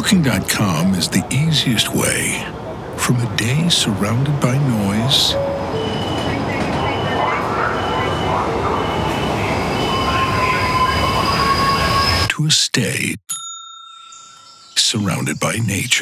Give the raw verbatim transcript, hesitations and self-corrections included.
Booking dot com is the easiest way from a day surrounded by noise to a stay surrounded by nature.